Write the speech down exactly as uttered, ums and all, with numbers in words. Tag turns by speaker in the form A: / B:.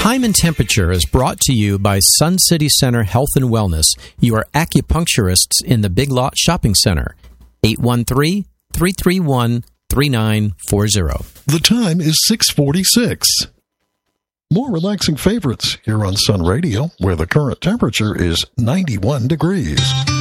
A: Time and Temperature is brought to you by Sun City Center Health and Wellness, your acupuncturists in the Big Lot Shopping Center. eight one three, three three one, three nine four zero.
B: The time is six forty-six. More relaxing favorites here on Sun Radio, where the current temperature is ninety-one degrees.